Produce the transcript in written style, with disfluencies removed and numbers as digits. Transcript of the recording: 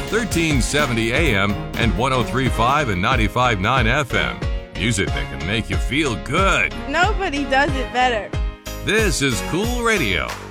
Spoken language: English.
1370 AM and 103.5 and 95.9 FM. Music that can make you feel good. Nobody does it better. This is Cool Radio.